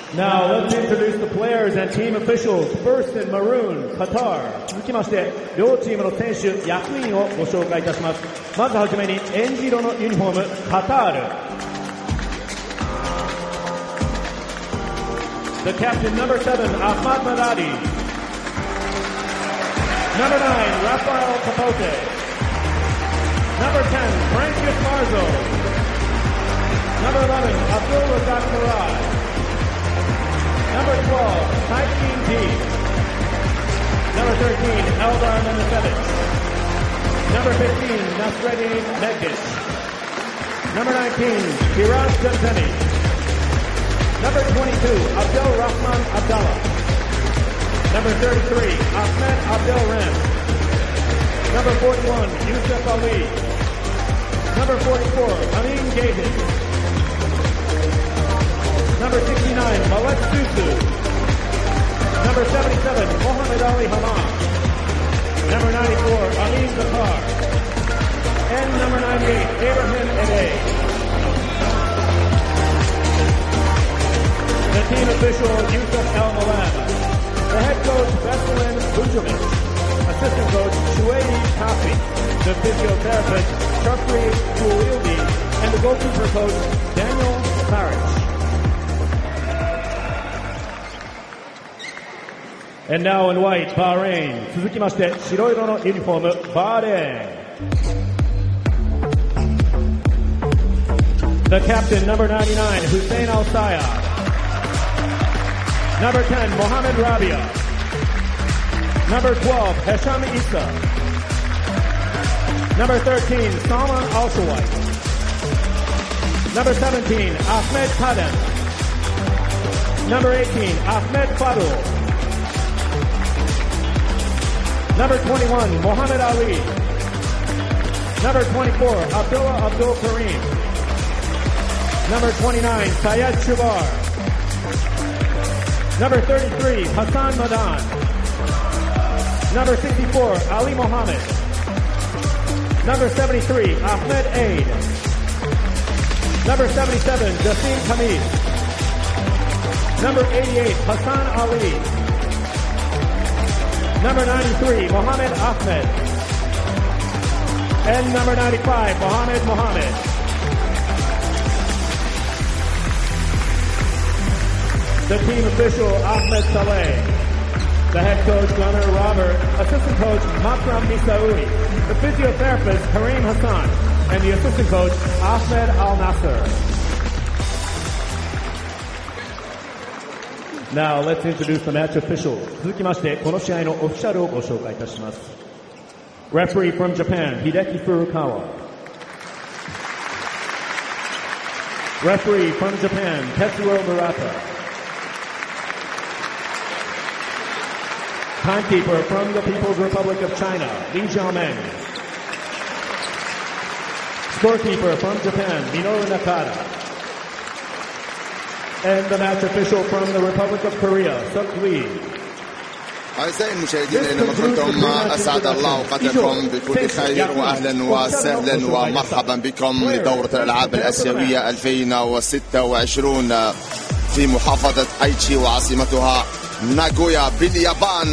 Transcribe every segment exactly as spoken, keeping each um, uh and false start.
Now let's introduce the players and team officials. First in maroon, Qatar. 続きまして、両チームの選手、役員をご紹介いたします。まずはじめに、エンジ色のユニフォーム、カタール。The captain, number seven, Ahmad Madadi. Number nine, Rafael Capote. Number ten, Francis Marzo. Number eleven, Abdul Razak Murad. Number twelve, Taifin D. Number thirteen, Eldar Menesevich. Number fifteen, Nasreddin Megdish. Number nineteen, Firas Jantemi. Number twenty-two, Abdel Rahman Abdallah. Number thirty-three, Ahmed Abdel Ram. Number forty-one, Yusuf Ali. Number forty-four, Amin Gayden. Number sixty-nine, Malek Susu. Number seventy-seven, Mohammed Ali Hamam. Number ninety-four, Amin Zafar. And number ninety-eight, Abraham Ede. The team official, Yusuf El Malab. The head coach, Veselin Bujovic. Assistant coach, Shuayi Kafi. The physiotherapist, Shafri Kuwildi. And the goalkeeper coach, Daniel Farage. And now in white, Bahrain. 続きまして、白色のユニフォーム、バーレーン。The captain, number ninety-nine, Hussein Al-Sayad. Number ten, Mohamed Rabia. Number twelve, Hesham Issa. Number thirteen, Salman Al-Shawait. Number seventeen, Ahmed Kadem. Number eighteen, Ahmed Fadul. Number twenty-one, Mohammed Ali. Number twenty-four, Abdullah Abdul Karim. Number twenty-nine, Syed Shubar. Number thirty-three, Hassan Madan. Number sixty-four, Ali Mohammed. Number seventy-three, Ahmed Aid. Number seventy-seven, Jassim Khamis. Number eighty-eight, Hassan Ali. Number ninety-three, Mohammed Ahmed. And number ninety-five, Mohammed Mohammed. The team official, Ahmed Saleh. The head coach, Gunnar Robert. Assistant coach, Makram Misaoui. The physiotherapist, Kareem Hassan. And the assistant coach, Ahmed Al-Nasser. Now let's introduce the match officials. 続きまして、この試合のオフィシャルをご紹介いたします。Referee from Japan, Hideki Furukawa. Referee from Japan, Tetsuo Murata. Timekeeper from the People's Republic of China, Li Xiaomeng. Scorekeeper from Japan, Minoru Nakata. And the match official from the Republic of Korea, Suk Lee. أعزائي المشاهدين أينما كنتم أسعد الله أوقاتكم بكل خير وأهلا وسهلا ومرحبا بكم لدورة الألعاب الآسيوية ألفين وستة وعشرين في محافظة أيتشي وعاصمتها ناغويا باليابان.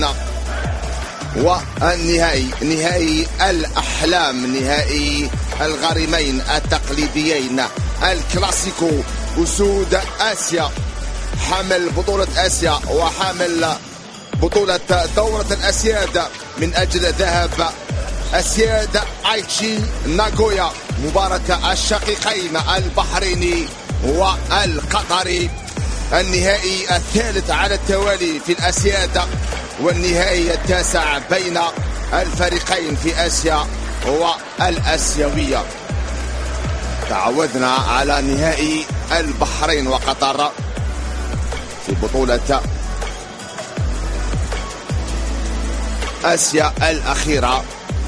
والنهائي نهائي الأحلام، نهائي الغريمين التقليديين، الكلاسيكو، أسود آسيا، حامل بطولة آسيا وحامل بطولة دورة الأسياد من أجل ذهب أسياد أيتشي ناغويا، مباراة الشقيقين البحريني والقطري. النهائي الثالث على التوالي في الأسياد والنهائي التاسع بين الفريقين في آسيا والآسيوية. تعودنا على نهائي البحرين وقطر في بطولة آسيا الأخيرة.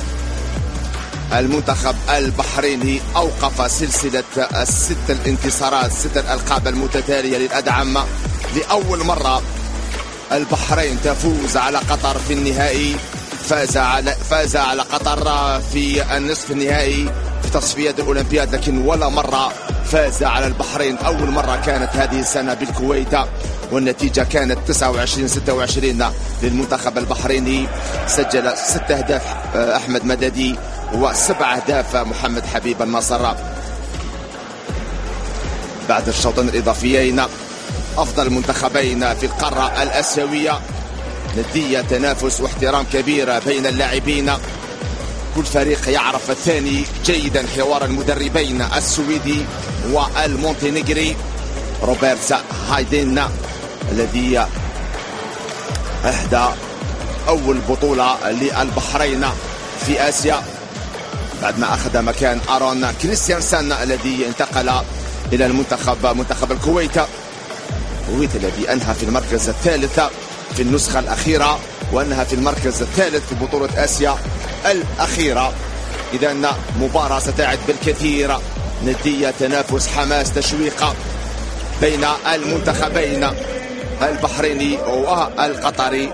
المنتخب البحريني أوقف سلسلة الست الانتصارات، ست الألقاب المتتالية للأدعم. لأول مرة البحرين تفوز على قطر في النهائي، فاز على فاز على قطر في النصف النهائي في تصفيات الأولمبياد، لكن ولا مرة فاز على البحرين. أول مرة كانت هذه السنة بالكويت، والنتيجة كانت تسعة وعشرين ستة وعشرين للمنتخب البحريني. سجل ست أهداف أحمد مددي وسبع أهداف محمد حبيب الناصر. بعد الشوطين الإضافيين أفضل المنتخبين في القارة الآسيوية، ندية تنافس واحترام كبير بين اللاعبين، كل فريق يعرف الثاني جيدا. حوار المدربين السويدي والمونتينيغري روبرت هايدين الذي أهدى أول بطولة للبحرين في آسيا بعد ما أخذ مكان أرون كريستيانسن الذي انتقل إلى المنتخب منتخب الكويت. الكويت الذي أنهى في المركز الثالث في النسخة الأخيرة، وأنهى في المركز الثالث في بطولة آسيا الأخيرة. إذا مباراة ستعد بالكثير، ندية تنافس حماس تشويق بين المنتخبين البحريني والقطري.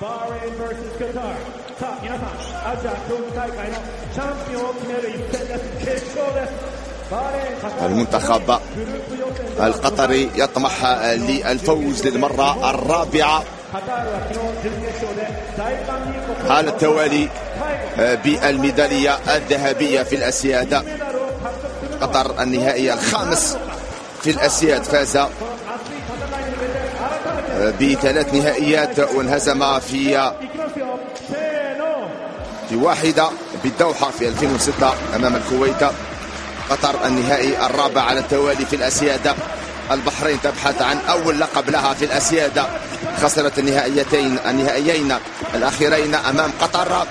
المنتخب القطري يطمح للفوز للمرة الرابعة على التوالي بالميدالية الذهبية في الأسياد. قطر النهائي الخامس في الأسياد، فاز بثلاث نهائيات وانهزم في في واحدة بالدوحة في ألفين وستة أمام الكويت. قطر النهائي الرابع على التوالي في الأسياد. البحرين تبحث عن أول لقب لها في الأسياد، خسرت النهائيتين النهائيين الأخيرين أمام قطر،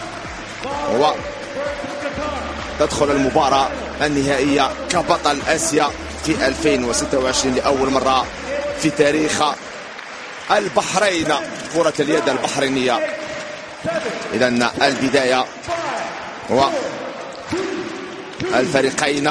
وتدخل المباراة النهائية كبطل آسيا في ألفين وستة وعشرين لأول مرة في تاريخ البحرين، كرة اليد البحرينية. إذن البداية والفريقين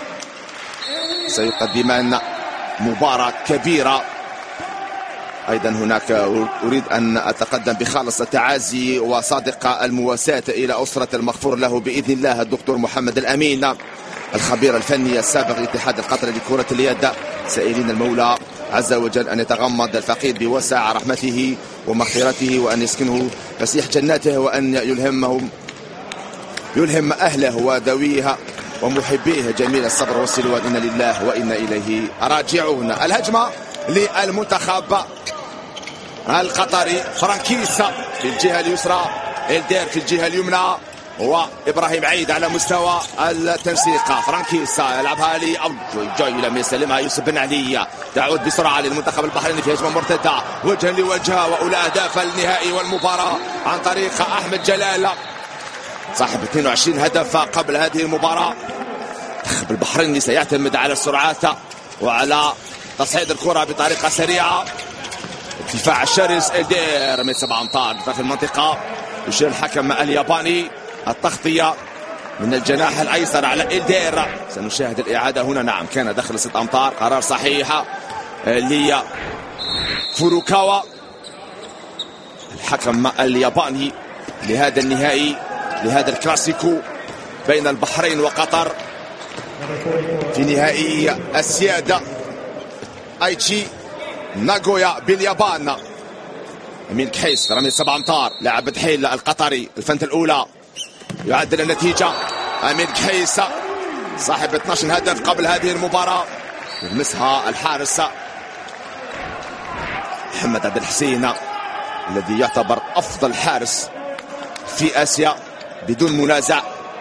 سيقدمان مباراة كبيرة. أيضا هناك أريد أن أتقدم بخالص التعازي وصادق المواساة إلى أسرة المغفور له بإذن الله الدكتور محمد الأمين الخبير الفني السابق للاتحاد القطري لكرة اليد، سائلين المولى عز وجل أن يتغمض الفقيد بوسع رحمته ومغفرته، وأن يسكنه فسيح جناته، وأن يلهمه يلهم أهله وذويه ومحبيه جميل الصبر والسلوان. إنا لله وإنا إليه راجعون. الهجمة للمنتخب القطري، فرانكيس في الجهة اليسرى، إلدير في الجهة اليمنى، وإبراهيم عيد على مستوى التنسيق. فرانكيس يلعبها لي أو جاي لم يسلمها يوسف بن علي، تعود بسرعة للمنتخب البحريني في هجمة مرتدة وجها لوجه، وأولى أهداف النهائي والمباراة عن طريق أحمد جلال صاحب اثنين وعشرين هدف قبل هذه المباراة. المنتخب البحريني سيعتمد على السرعات وعلى تصعيد الكرة بطريقة سريعة. الدفاع الشرس، إلدير من سبع أمتار في المنطقة، يشير الحكم الياباني التغطية من الجناح الأيسر على إلدير. سنشاهد الإعادة هنا. نعم، كان داخل ست أمتار، قرار صحيح لفوروكاوا الحكم الياباني لهذا النهائي، لهذا الكلاسيكو بين البحرين وقطر في نهائي السيادة ايتشي ناغويا باليابان. امين كحيس رمي سبع امتار، لاعب دحيل القطري، الفنت الاولى يعدل النتيجة. امين كحيس صاحب اثني عشر هدف قبل هذه المباراة، يلمسها الحارس محمد عبد الحسين الذي يعتبر افضل حارس في اسيا بدون منازع.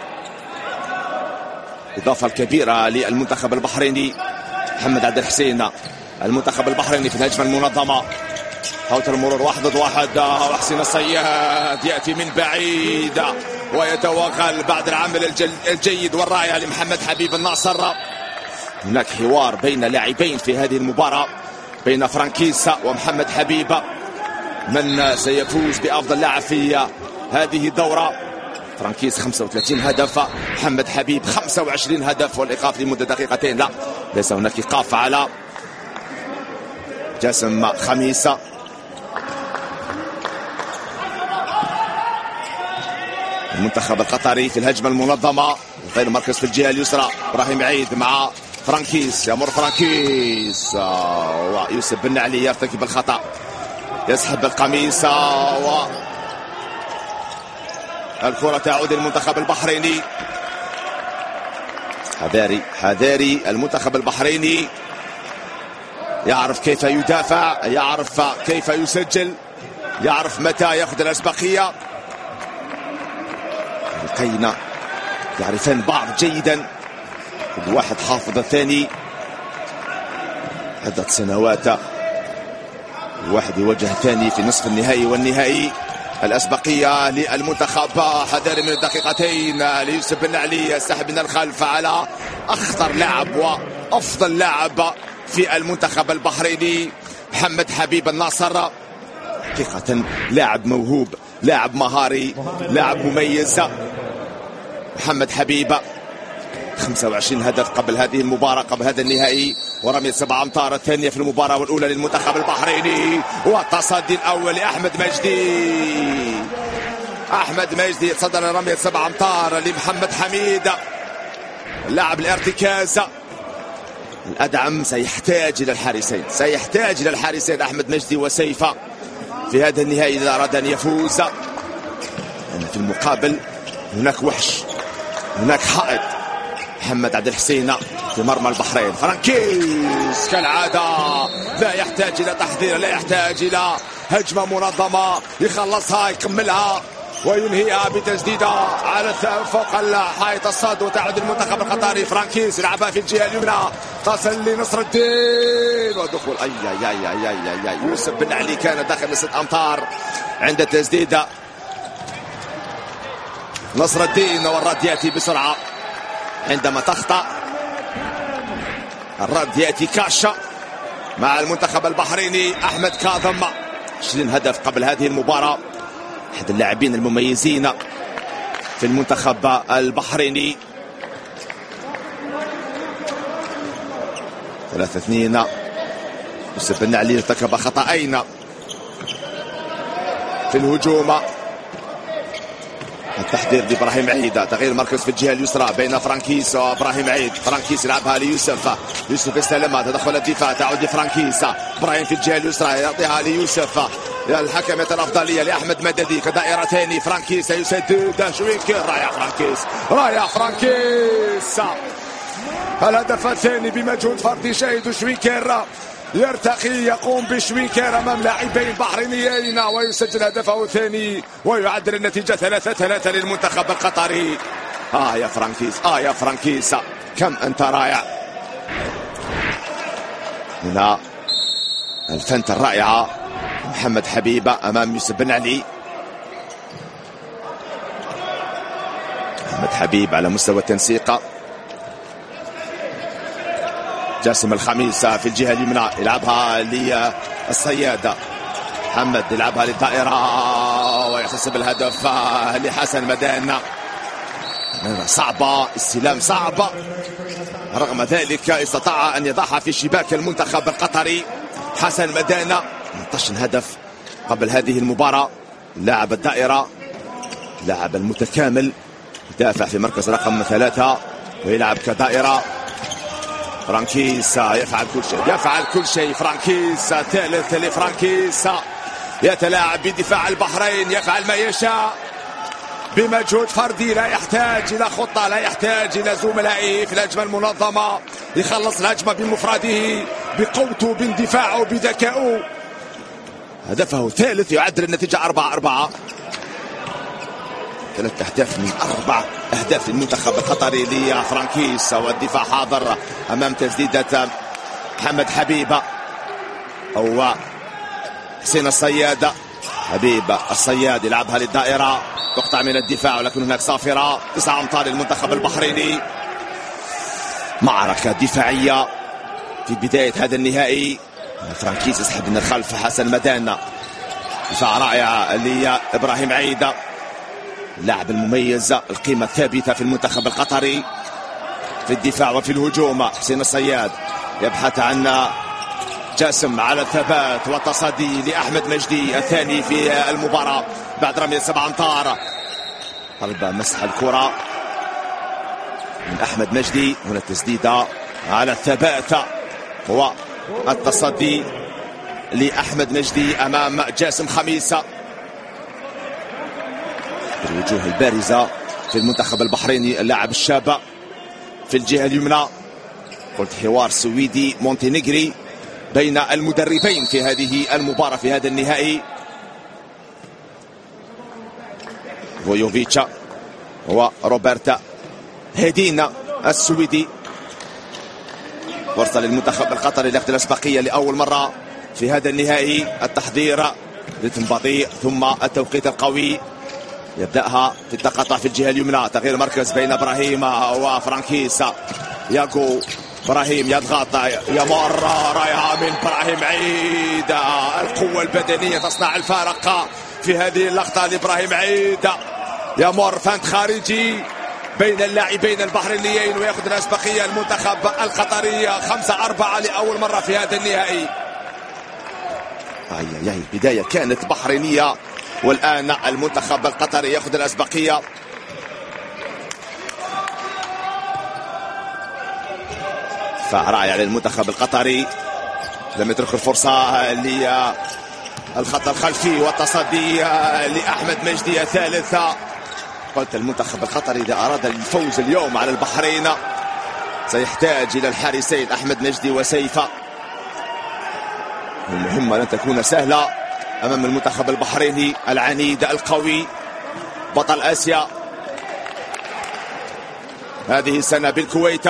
إضافة الكبيرة للمنتخب البحريني محمد عبد الحسين، المنتخب البحريني في الهجمة المنظمة، حوت المرور واحد ضد واحد، وحسين الصياد يأتي من بعيد ويتوغل بعد العمل الجيد والرائع لمحمد حبيب الناصر. هناك حوار بين لاعبين في هذه المباراة، بين فرانكيس ومحمد حبيب، من سيفوز بأفضل لاعب في هذه الدورة. فرانكيس خمسة وثلاثين هدف، محمد حبيب خمسة وعشرين هدف، والإيقاف لمدة دقيقتين. لا، ليس هناك إيقاف على جاسم خميسة. المنتخب القطري في الهجمة المنظمة، غير مركز في الجهة اليسرى. إبراهيم عيد مع فرانكيس، يمر فرانكيس ويوسف بن علي يرتكب الخطأ، يسحب القميص و الكرة تعود للمنتخب البحريني. حذاري حذاري المنتخب البحريني يعرف كيف يدافع، يعرف كيف يسجل، يعرف متى يأخذ الأسبقية. لقينا يعرفان بعض جيدا، كل واحد حافظ الثاني عدة سنوات، الواحد يواجه الثاني في نصف النهائي والنهائي. الأسبقية للمنتخب، حذاري من الدقيقتين ليوسف بن علي، السحب من الخلف على أخطر لاعب وأفضل لاعب في المنتخب البحريني محمد حبيب الناصر. حقيقة لاعب موهوب، لاعب مهاري، لاعب مميز. محمد حبيب خمسة وعشرين هدف قبل هذه المباراة، قبل هذا النهائي، ورمية سبع أمتار الثانية في المباراة والأولى للمنتخب البحريني. والتصدي الأول لأحمد مجدي، أحمد مجدي يتصدر رمية سبع أمتار لمحمد حميد لاعب الارتكاز. الأدعم سيحتاج إلى الحارسين، سيحتاج إلى الحارسين أحمد مجدي وسيفة في هذا النهائي إذا أراد أن يفوز. يعني في المقابل هناك وحش، هناك حائط. محمد عبد الحسين في مرمى البحرين، فرانكيس كالعادة لا يحتاج إلى تحضير، لا يحتاج إلى هجمة منظمة، يخلصها يكملها وينهيها بتسديدة على فوق الحائط الصد، وتعود المنتخب القطري. فرانكيس يلعبها في الجهة اليمنى، تصل لنصر الدين ودخول. أي أي أي أي أي أي يوسف بن علي كان داخل ست أمتار عند التسديدة. نصر الدين والرد يأتي بسرعة عندما تخطأ، الرد يأتي كاشا مع المنتخب البحريني. أحمد كاظم عشرين هدف قبل هذه المباراة، أحد اللاعبين المميزين في المنتخب البحريني. ثلاثة اثنين. يوسف بن علي ارتكب خطأين في الهجوم. التحضير لإبراهيم عيد، تغيير مركز في الجهة اليسرى بين فرانكيس وإبراهيم عيد. فرانكيس يلعبها ليوسف، يوسف يستلمها، تدخل الدفاع، تعود لفرانكيس. إبراهيم في الجهة اليسرى يعطيها ليوسف، الحكم الأفضلية لأحمد مددي كدائرة ثاني. فرانكيس يسدد، شويكر، رايح فرانكيس، رايح فرانكيس. الهدف الثاني بمجهود فردي شاهد شويكر، يرتقي يقوم بشويكر امام لاعبين بحرينيين ويسجل هدفه الثاني ويعدل النتيجه ثلاثة ثلاثة للمنتخب القطري. اه يا فرانكيس، اه يا فرانكيس، كم انت رائع. هنا الفنت الرائعه محمد حبيبه امام يوسف بن علي. محمد حبيب على مستوى التنسيق. جاسم الخميس في الجهة اليمنى يلعبها للصيادة، محمد يلعبها للدائرة ويحتسب الهدف لحسن مدان. صعبة، استلام صعبة، رغم ذلك استطاع أن يضعها في شباك المنتخب القطري. حسن مدان ثمانية عشر هدف قبل هذه المباراة، لاعب الدائرة، لاعب المتكامل، يدافع في مركز رقم ثلاثة ويلعب كدائرة. فرانكيس يفعل كل شيء، يفعل كل شيء. فرانكيس ثالث لفرانكيس، يتلاعب بدفاع البحرين، يفعل ما يشاء بمجهود فردي، لا يحتاج إلى خطة، لا يحتاج إلى زملائه في الهجمة المنظمة، يخلص الهجمة بمفرده بقوته باندفاعه بذكائه. هدفه ثالث يعدل النتيجة أربعة أربعة. ثلاث أهداف من أربع أهداف المنتخب القطري لفرانكيس، والدفاع حاضر أمام تسديدة محمد حبيبة أو حسين الصياد. حبيب الصياد يلعبها للدائرة، تقطع من الدفاع ولكن هناك صافرة. تسعة أمتار المنتخب البحريني، معركة دفاعية في بداية هذا النهائي. فرانكيس يسحب من الخلف حسن مدان، دفاع رائع لإبراهيم عيد، اللاعب المميز، القيمة الثابتة في المنتخب القطري في الدفاع وفي الهجوم. حسين الصياد يبحث عن جاسم على الثبات والتصدي لأحمد مجدي الثاني في المباراة بعد رمية سبع أمتار. طلب مسح الكرة من أحمد مجدي. هنا التسديدة على الثبات والتصدي لأحمد مجدي أمام جاسم خميسة. الوجوه البارزة في المنتخب البحريني اللاعب الشاب في الجهة اليمنى. قلت حوار سويدي مونتينيغري بين المدربين في هذه المباراة في هذا النهائي. فويوفيتشا وروبرتا هيدينا السويدي. فرصة للمنتخب القطري لاخذ الأسبقية لأول مرة في هذا النهائي. التحضير رتم بطيء ثم التوقيت القوي يبدأها في التقاطع في الجهة اليمنى. تغيير مركز بين إبراهيم وفرانكيس. ياغو إبراهيم يضغط يمر رايها من إبراهيم عيد. القوة البدنية تصنع الفارق في هذه اللقطة لإبراهيم عيد. يمر فانت خارجي بين اللاعبين البحرينيين ويأخذ الأسبقية المنتخب القطري. خمسة أربعة لأول مرة في هذا النهائي. أي أي البداية كانت بحرينية والآن المنتخب القطري يأخذ الأسبقية. فرائع للمنتخب القطري لم يترك الفرصة للخط الخلفي والتصدي لأحمد مجدي الثالثة. قلت المنتخب القطري إذا أراد الفوز اليوم على البحرين سيحتاج إلى الحارسين أحمد مجدي وسيفة. المهمة لن تكون سهلة أمام المنتخب البحريني العنيد القوي بطل آسيا هذه السنة بالكويت.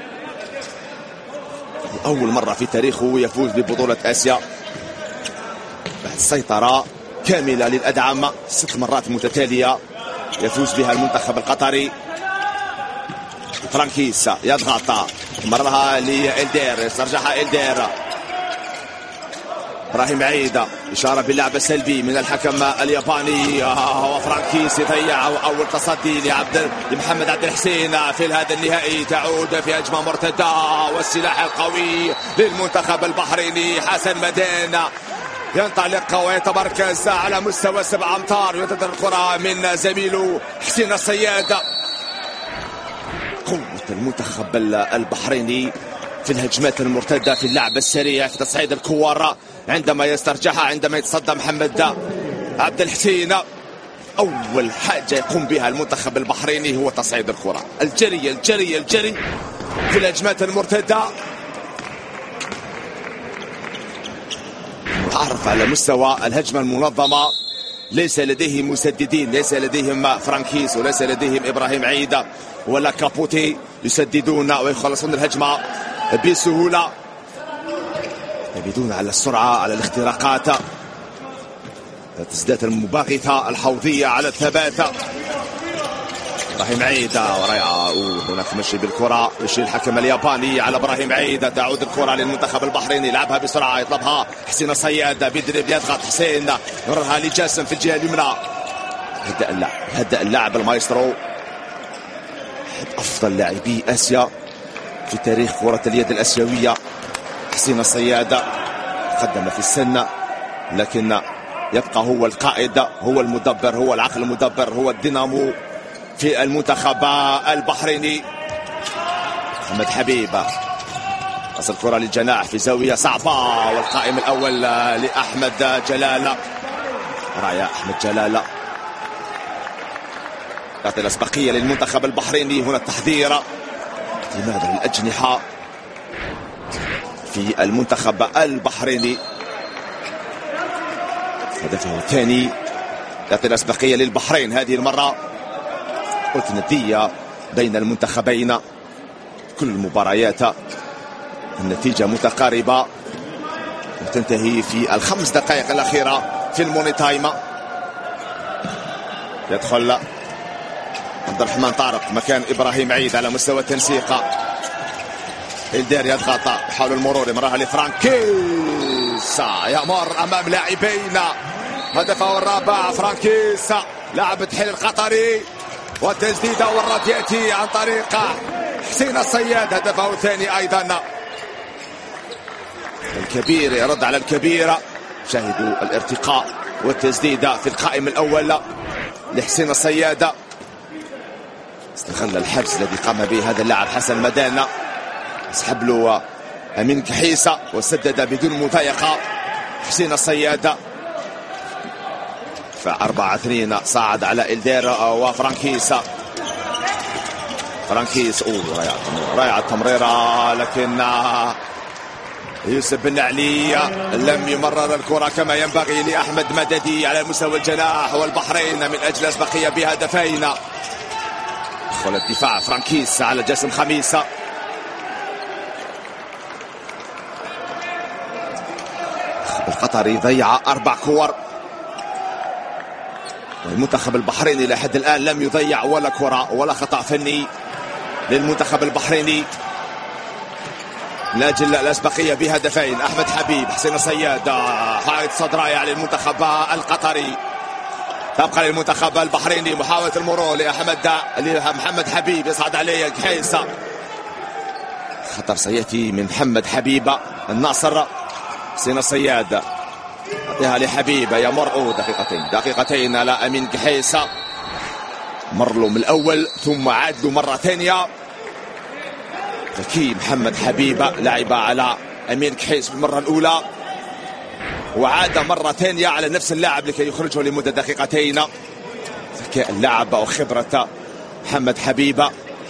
أول مرة في تاريخه يفوز ببطولة آسيا بعد سيطرة كاملة للأدعم ست مرات متتالية يفوز بها المنتخب القطري. فرانكيس يضغط مرها لإلدير يسترجعها إلدير. إبراهيم عيد إشارة باللعب السلبي من الحكم الياباني وفرانكيس يضيع أول تصدي لعبد لمحمد عبد الحسين في هذا النهائي. تعود في هجمة مرتدة والسلاح القوي للمنتخب البحريني. حسن مدين ينطلق ويتمركز على مستوى سبع أمتار ويتدر الكرة من زميله حسين الصياد. قوة المنتخب البحريني في الهجمات المرتدة في اللعب السريع في تصعيد الكور عندما يسترجعها عندما يتصدى محمد عبد الحسين. أول حاجة يقوم بها المنتخب البحريني هو تصعيد الكرة. الجري الجري الجري في الهجمات المرتدة. تعرف على مستوى الهجمة المنظمة ليس لديهم مسددين. ليس لديهم فرانكيس وليس لديهم إبراهيم عيد ولا كابوتي يسددون ويخلصون الهجمة بسهولة. يبيدون على السرعة على الاختراقات التسديدات المباغتة الحوضية على الثبات. إبراهيم عيد ورائعة. هناك مشي بالكرة يشيل الحكم الياباني على إبراهيم عيد. تعود الكرة للمنتخب البحريني يلعبها بسرعة يطلبها حسين الصياد بيدرب يضغط حسين يمررها لجاسم في الجهة اليمنى. هدأ اللعب هدأ اللاعب المايسترو أفضل لاعبي آسيا في تاريخ كرة اليد الآسيوية. حسين الصياد قدم في السن لكن يبقى هو القائد هو المدبر هو العقل المدبر هو الدينامو في المنتخب البحريني. محمد حبيب أصل الكرة للجناح في زاوية صعبة والقائم الأول لأحمد جلالة. رأي أحمد جلالة يعطي الأسبقية للمنتخب البحريني. هنا التحذير لماذا الأجنحة في المنتخب البحريني. هدفه الثاني يعطي الأسبقية للبحرين هذه المرة. قلت ندية بين المنتخبين كل المباريات النتيجة متقاربة وتنتهي في الخمس دقائق الأخيرة في الموني تايم. يدخل عبد الرحمن طارق مكان إبراهيم عيد على مستوى التنسيق. إلدير يضغط حول المرور يمرها لفرانكيس يمر أمام لاعبين. هدفه الرابع فرانكيس لاعب التحيل القطري والتسديدة والرد يأتي عن طريق حسين الصياد. هدفه الثاني أيضا. الكبير يرد على الكبير. شاهدوا الارتقاء والتسديدة في القائم الأول لحسين الصياد. استغل الحجز الذي قام به هذا اللاعب حسن مدانة، سحب له أمين كحيسة وسدد بدون مضايقة حسين الصيادة. فأربعة اثنين صعد على إلدير وفرانكيس. فرانكيس أوه رائعة التمريرة، لكن يوسف بن علي لم يمرر الكرة كما ينبغي لأحمد مددي على مستوى الجناح، والبحرين من أجل أسبقية بهدفين. دخل الدفاع فرانكيس على جاسم خميسة. القطري ضيع أربع كور، والمنتخب البحريني لحد الآن لم يضيع ولا كرة ولا خطأ فني للمنتخب البحريني من أجل الأسبقية بهدفين. أحمد حبيب، حسين الصياد، حائط صد رائع للمنتخب القطري. تبقى للمنتخب البحريني محاولة المرور لأحمد لمحمد حبيب، يصعد عليه كحيسة. خطر سيأتي من محمد حبيب الناصر. حسين الصياد يعطيها لحبيب، يمر أوه دقيقتين دقيقتين على أمين كحيسة. مر له من الأول ثم عاد له مرة ثانية. ذكي محمد حبيب لعب على أمين كحيس بالمرة الأولى وعاد مرة ثانية على نفس اللاعب لكي يخرجه لمدة دقيقتين. ذكاء اللاعب وخبرة محمد حبيب،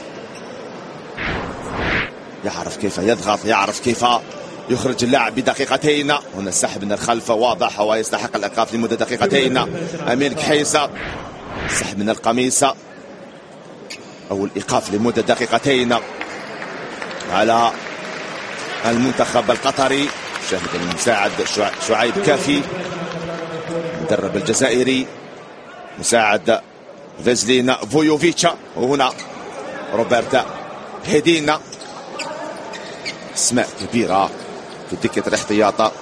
يعرف كيف يضغط، يعرف كيف يخرج اللاعب بدقيقتين. هنا السحب من الخلف واضح ويستحق الإيقاف لمدة دقيقتين. أمين كحيسة سحب من القميص أو الإيقاف لمدة دقيقتين على المنتخب القطري. شاهد المساعد شعيب كافي المدرب الجزائري، مساعد فيزلين فويوفيتشا، وهنا روبرتا هيدينا. اسماء كبيرة في دكة الاحتياط.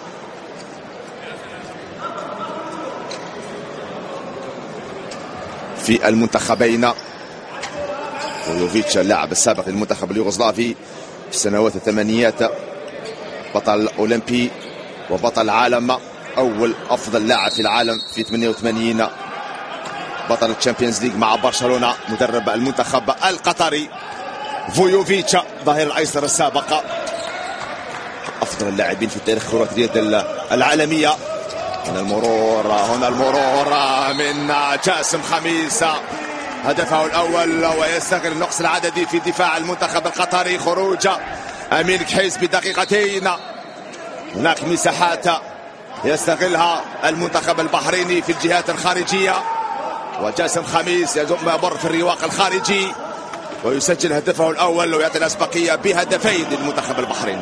في المنتخبين فويوفيتشا اللاعب السابق للمنتخب اليوغوسلافي في السنوات الثمانينات، بطل أولمبي وبطل عالم، أول أفضل لاعب في العالم في ثمانية وثمانين، بطل الشامبيونز ليج مع برشلونة. مدرب المنتخب القطري فويوفيتشا ظهير الأيسر السابق، أفضل اللاعبين في تاريخ كرة اليد العالمية. هنا المرور، هنا المرور من جاسم خميسة، هدفه الأول ويستغل النقص العددي في دفاع المنتخب القطري. خروج أمين كحيس بدقيقتين. هناك مساحات يستغلها المنتخب البحريني في الجهات الخارجية، وجاسم خميس يمر في الرواق الخارجي ويسجل هدفه الأول ويعطي الأسبقية بهدفين للمنتخب البحريني.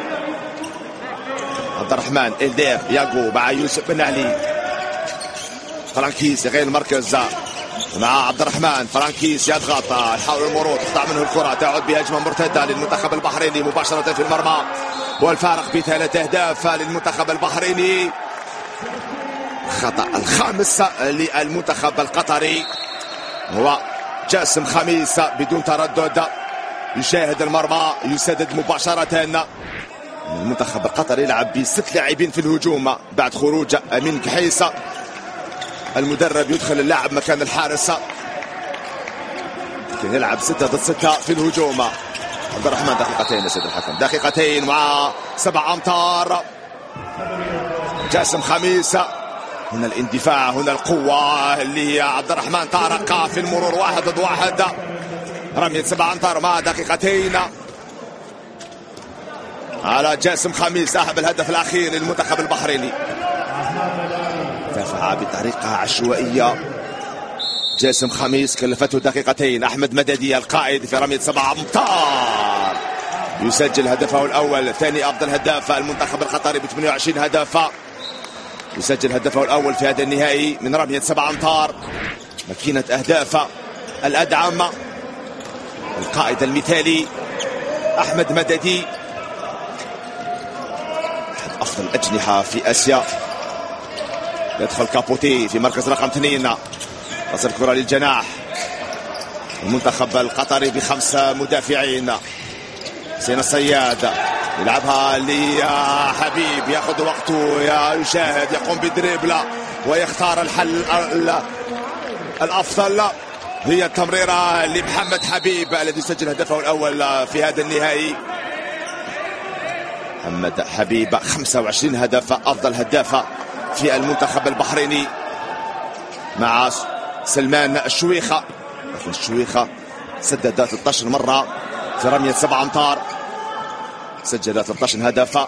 عبد الرحمن إلدير ياغو مع يوسف بن علي. فرانكيس يغير المركز مع عبد الرحمن. فرانكيس يضغط، يحاول المرور، تقطع منه الكرة، تعود بهجمة مرتدة للمنتخب البحريني مباشرة في المرمى، والفارق بثلاث أهداف للمنتخب البحريني. خطأ الخامس للمنتخب القطري، هو جاسم خميس بدون تردد يشاهد المرمى، يسدد مباشرة. المنتخب القطري يلعب بست لاعبين في الهجوم بعد خروج أمين كحيسة. المدرب يدخل اللاعب مكان الحارس، لكن يلعب ستة ضد ستة في الهجوم. عبد الرحمن دقيقتين يا سيد الحكم، دقيقتين مع سبع أمتار. جاسم خميس، هنا الاندفاع، هنا القوة اللي هي عبد الرحمن طارق في المرور واحد ضد واحد. رمية سبع أمتار مع دقيقتين على جاسم خميس صاحب الهدف الأخير للمنتخب البحريني. دافع بطريقة عشوائية جاسم خميس، كلفته دقيقتين. أحمد مددي القائد في رمية سبع أمتار يسجل هدفه الأول، ثاني أفضل هداف المنتخب القطري ب ثمانية وعشرين هدف، يسجل هدفه الأول في هذا النهائي من رمية سبع أمتار. ماكينة أهداف الأدعم، القائد المثالي أحمد مددي، أحد أفضل الأجنحة في آسيا. يدخل كابوتي في مركز رقم اثنين، تصل الكرة للجناح. المنتخب القطري بخمسة مدافعين. حسين الصياد يلعبها لحبيب، ياخذ وقته، يشاهد، يقوم بدريبلا ويختار الحل الأفضل. هي التمريرة لمحمد حبيب الذي سجل هدفه الأول في هذا النهائي. محمد حبيب خمسة وعشرين هدف، أفضل هداف في المنتخب البحريني مع سلمان الشويخة. الشويخة سدد ثلاثة عشر مرة في رمية سبع أمتار، سجل ثلاثة عشر هدف.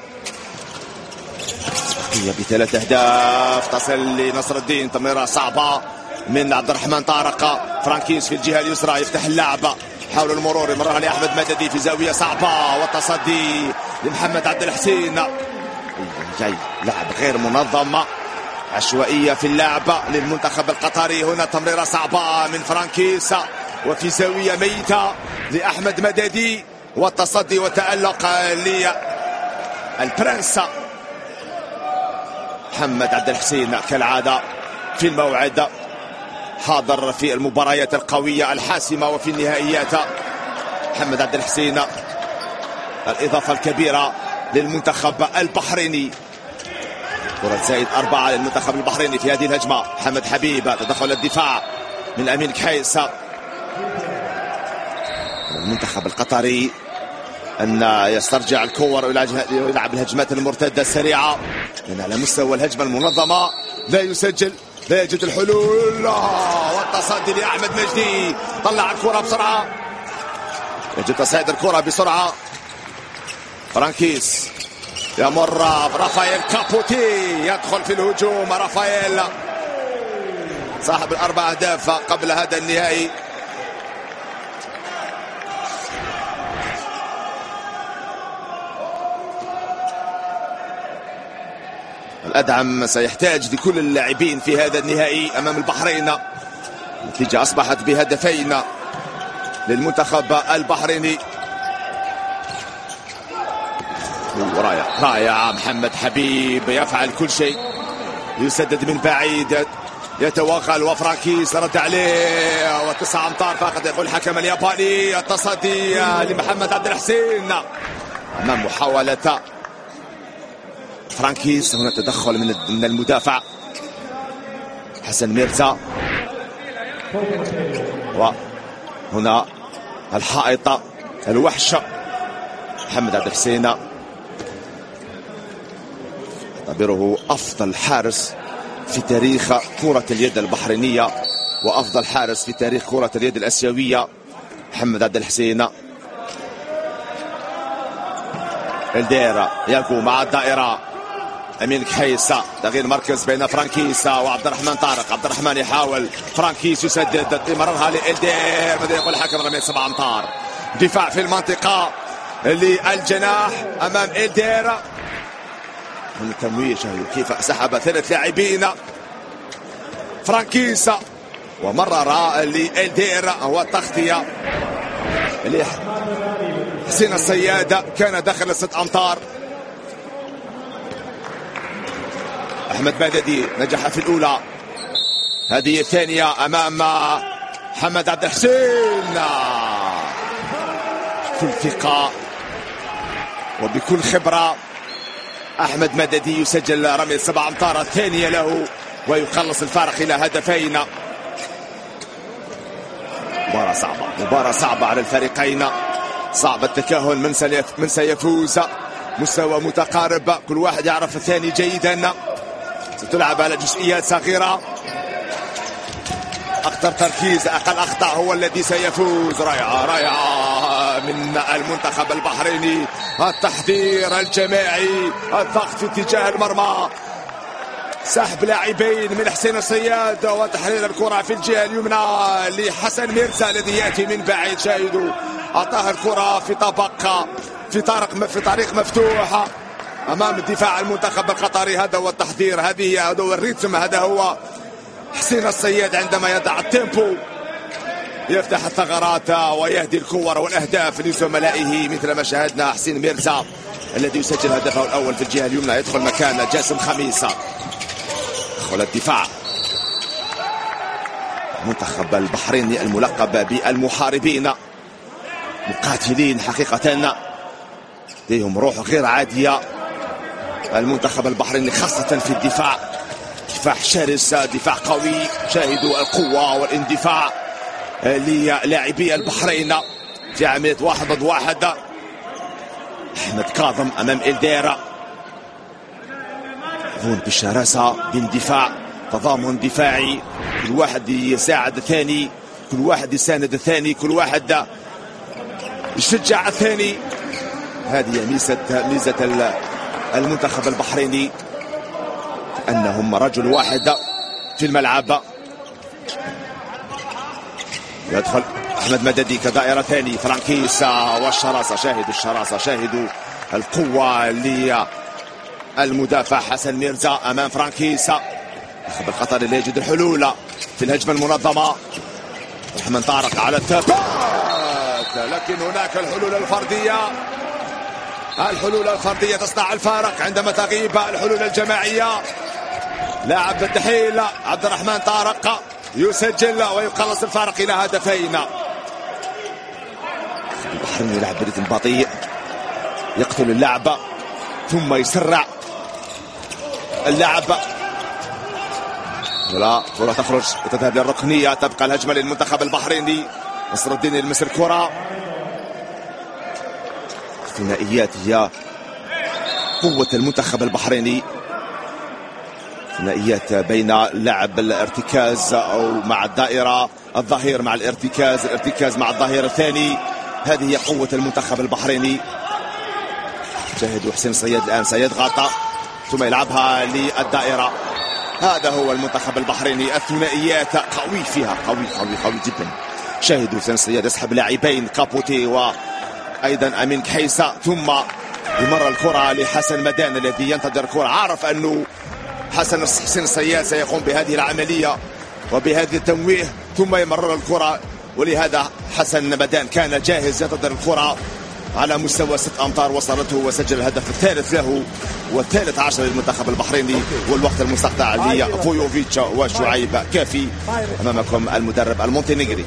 هي بثلاث أهداف تصل لنصر الدين. تمريرة صعبة من عبد الرحمن طارق. فرانكيس في الجهة اليسرى يفتح اللعبة، حاول المرور، مرها لأحمد مددي في زاوية صعبة، والتصدي لمحمد عبد الحسين. جاي لعب غير منظمة، عشوائية في اللعبة للمنتخب القطري. هنا تمريرة صعبة من فرانكيس وفي زاوية ميتة لأحمد مددي، والتصدي وتألق للبرنس محمد عبد الحسين كالعادة في الموعد، حاضر في المباريات القوية الحاسمة وفي النهائيات. محمد عبد الحسين الإضافة الكبيرة للمنتخب البحريني. كرة زائد أربعة للمنتخب البحريني في هذه الهجمة. محمد حبيب تدخل الدفاع من أمين كحيس. المنتخب القطري أن يسترجع الكور ويلعب الهجمات المرتدة السريعة، لأن على مستوى الهجمة المنظمة لا يسجل، لا يجد الحلول. والتصدي لأحمد مجدي، طلع الكرة بسرعة، يجب تصعيد الكرة بسرعة. فرانكيس يمر رافائيل كابوتي، يدخل في الهجوم رافائيل صاحب الأربع أهداف قبل هذا النهائي. الأدعم سيحتاج لكل اللاعبين في هذا النهائي أمام البحرين. النتيجة أصبحت بهدفين للمنتخب البحريني. رائع رائع، محمد حبيب يفعل كل شيء، يسدد من بعيد، يتوغل، وفرانكيس رد عليه، وتسع أمتار فقط يقول الحكم الياباني. التصدي لمحمد عبد الحسين أمام محاولة فرانكيس. هنا تدخل من المدافع حسن ميرزا، وهنا الحائط الوحش محمد عبد الحسين، اعتبره أفضل حارس في تاريخ كرة اليد البحرينية وأفضل حارس في تاريخ كرة اليد الآسيوية محمد عبد الحسين. الدائرة يقوم مع الدائرة، أمين كحيسة، تغيير مركز بين فرانكيس وعبد الرحمن طارق. عبد الرحمن يحاول، فرانكيس يسدد، مررها لإلدير، ماذا يقول الحكم؟ رمية سبع أمتار. دفاع في المنطقة للجناح أمام إلدير. من التمويه كيف سحب ثلاث لاعبين. فرانكيس ومرر لإلدير، هو التغطية حسين الصياد، كان داخل الست أمتار. أحمد مددي نجح في الأولى، هذه الثانية أمام محمد عبد الحسين. بكل ثقة وبكل خبرة أحمد مددي يسجل رمية سبع أمتار الثانية له ويقلص الفارق إلى هدفين. مباراة صعبة، مباراة صعبة على الفريقين، صعب التكهن من من سيفوز. مستوى متقارب، كل واحد يعرف الثاني جيدا. ستلعب على جزئيات صغيرة، أكثر تركيز أقل أخطاء هو الذي سيفوز. رائعة رائعة من المنتخب البحريني، التحضير الجماعي، الضغط في اتجاه المرمى، سحب لاعبين من حسين الصياد وتحرير الكرة في الجهة اليمنى لحسن ميرزا الذي يأتي من بعيد. شاهدوا، أعطاه الكرة في طبق في طريق في طريق مفتوح أمام الدفاع المنتخب القطري. هذا هو التحضير، هذه هذا هو الريتم، هذا هو حسين الصياد عندما يضع التيمبو، يفتح الثغرات ويهدي الكور والأهداف لزملائه، مثل ما شاهدنا حسين ميرزا الذي يسجل هدفه الأول في الجهة اليمنى، يدخل مكان جاسم خميس. دخل الدفاع المنتخب البحريني الملقب بالمحاربين، مقاتلين حقيقة، لديهم روح غير عادية. المنتخب البحريني خاصة في الدفاع، دفاع شرس، دفاع قوي. شاهدوا القوة والاندفاع للاعبي البحرين في عملية واحد ضد واحد. أحمد كاظم أمام إلدير، هون بالشراسة باندفاع، تضامن دفاعي، كل واحد يساعد الثاني، كل واحد يساند الثاني، كل واحد يشجع الثاني. هذه ميزة ميزة المنتخب البحريني، أنهم رجل واحد في الملعب. يدخل أحمد مددي كدائرة ثاني، فرانكيس والشراسة، شاهدوا الشراسة، شاهدوا القوة للمدافع حسن ميرزا أمام فرانكيس. المنتخب القطري لا يجد الحلول في الهجمة المنظمة. محمد طارق على الثبات، لكن هناك الحلول الفردية، الحلول الفردية تصنع الفارق عندما تغيب الحلول الجماعية. لاعب الدحيل عبد الرحمن طارق يسجل ويقلص الفارق إلى هدفين. البحرين يلعب برتم بطيء، يقتل اللعبة ثم يسرع اللعب. لا، كرة تخرج وتذهب للركنية، تبقى الهجمة للمنتخب البحريني. نصر الدين المصر كرة، الثنائيات هي قوة المنتخب البحريني، ثنائيات بين لعب الارتكاز أو مع الدائرة، الظهير مع الارتكاز، الارتكاز مع الظهير الثاني. هذه هي قوة المنتخب البحريني. شاهدوا حسين صياد الآن سيضغط ثم يلعبها للدائرة. هذا هو المنتخب البحريني، الثنائيات قوي فيها، قوي قوي قوي جدا. شاهدوا حسين صياد يسحب لاعبين كابوتي وأيضا أمين كحيسة، ثم يمر الكرة لحسن مدان الذي ينتظر الكرة، عارف أنه حسن حسين الصياد سيقوم بهذه العملية وبهذه التمويه، ثم يمرر الكرة، ولهذا حسن مدان كان جاهز ينتظر الكرة على مستوى ست أمتار وصلته وسجل الهدف الثالث له والثالث عشر للمنتخب البحريني. والوقت المستقطع لفويوفيتش وشعيب كافي. أمامكم المدرب المونتينيغري.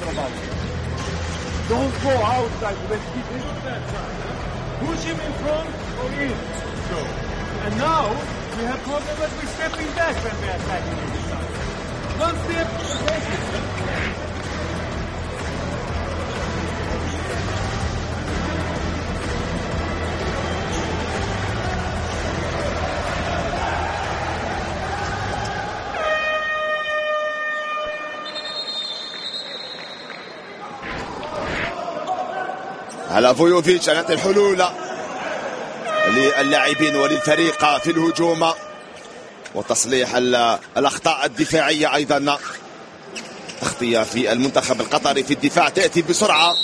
على فويوفيتش أن يعطي الحلول للاعبين وللفريق في الهجوم وتصليح الأخطاء الدفاعية. أيضا تغطية في المنتخب القطري في الدفاع تأتي بسرعة،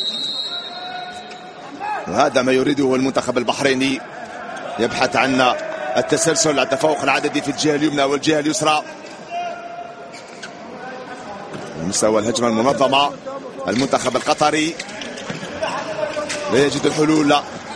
وهذا ما يريده المنتخب البحريني، يبحث عن التسلسل، التفوق العددي في الجهة اليمنى والجهة اليسرى. مستوى الهجمة المنظمة المنتخب القطري لا يجد الحلول.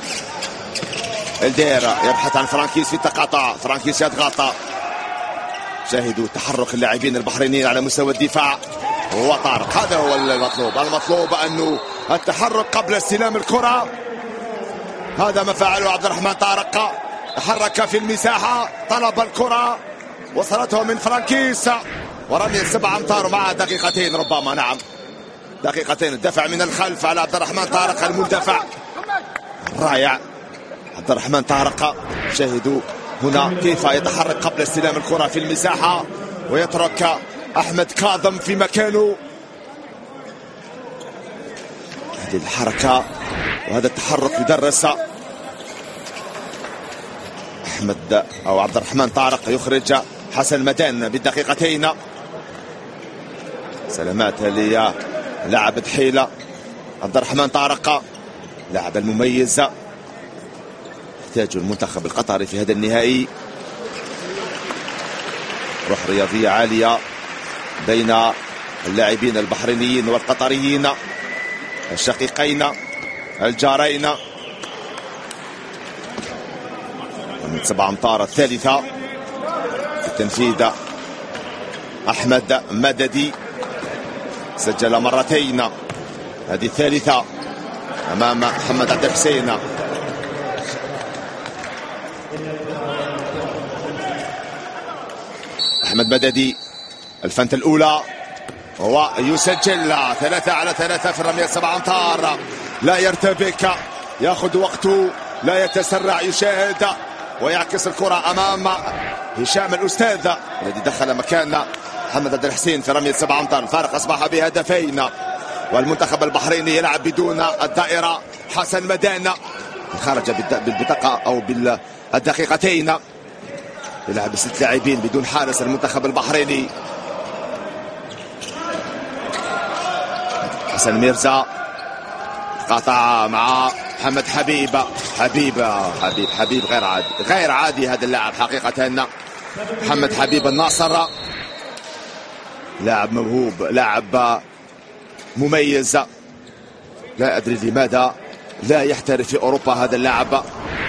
الدير يبحث عن فرانكيس في التقاطع، فرانكيس يضغط. شاهدوا تحرك اللاعبين البحرينيين على مستوى الدفاع وطارق، هذا هو المطلوب، المطلوب أنه التحرك قبل استلام الكرة. هذا ما فعله عبد الرحمن طارق، تحرك في المساحة، طلب الكرة، وصلته من فرانكيس ورمية سبع أمتار مع دقيقتين ربما، نعم دقيقتين. الدفع من الخلف على عبد الرحمن طارق المندفع رائع. عبد الرحمن طارق، شاهدوا هنا كيف يتحرك قبل استلام الكرة في المساحة ويترك أحمد كاظم في مكانه. هذه الحركة وهذا التحرك يدرس. أحمد أو عبد الرحمن طارق يخرج حسن مدان بالدقيقتين. سلامات للاعب دحيلة عبد الرحمن طارق، لاعب المميز يحتاج المنتخب القطري في هذا النهائي. روح رياضية عالية بين اللاعبين البحرينيين والقطريين الشقيقين الجارين. من سبع أمتار الثالثة في التنفيذ أحمد مددي، سجل مرتين، هذه الثالثة أمام محمد عبد الحسين. أحمد مددي الفنت الأولى ويسجل ثلاثة على ثلاثة في الرمية سبع أمتار. لا يرتبك، يأخذ وقته، لا يتسرع، يشاهد ويعكس الكرة أمام هشام الأستاذ الذي دخل مكان محمد عبد الحسين في رمية سبع أمتار. الفارق أصبح بهدفين، والمنتخب البحريني يلعب بدون الدائرة. حسن مدان خرج بالبطاقة أو بالدقيقتين، يلعب بست لاعبين بدون حارس المنتخب البحريني. حسن ميرزا قاطع مع محمد حبيب. حبيب حبيب حبيب غير عادي، غير عادي هذا اللاعب حقيقة. محمد حبيب الناصر لاعب موهوب، لاعب مميز، لا أدري لماذا لا يحترف في أوروبا هذا اللاعب.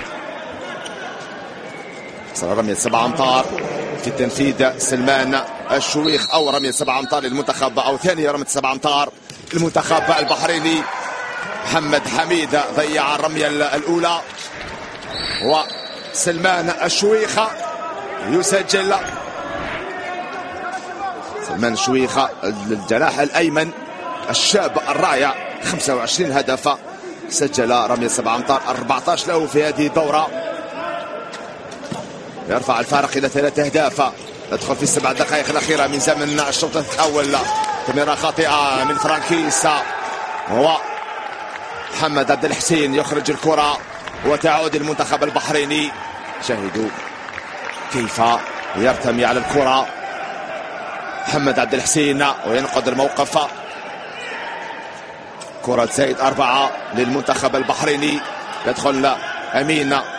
صار رمية سبع أمتار في التنفيذ سلمان الشويخ، أو رمية سبع أمتار للمنتخب، أو ثانية رمية سبع أمتار المنتخب البحريني. محمد حميد ضيع الرمية الأولى، وسلمان الشويخ يسجل. سلمان الشويخ الجناح الأيمن الشاب الرائع، خمسة وعشرين هدف، سجل رمية سبع أمتار، أربعة عشر له في هذه الدورة. يرفع الفارق إلى ثلاث أهداف. ندخل في السبع دقائق الأخيرة من زمن الشوط الأول. تمريرة خاطئة من فرانكيس، هو محمد عبد الحسين يخرج الكرة وتعود المنتخب البحريني. شاهدوا كيف يرتمي على الكرة محمد عبد الحسين وينقذ الموقف. كرة زايد أربعة للمنتخب البحريني. يدخل أمين